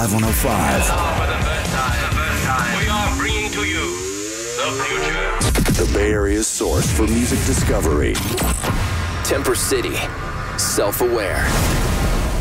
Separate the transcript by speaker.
Speaker 1: Live 105.
Speaker 2: For the first time, we are bringing to you the future.
Speaker 1: The Bay Area's source for music discovery.
Speaker 3: Temper City, self-aware.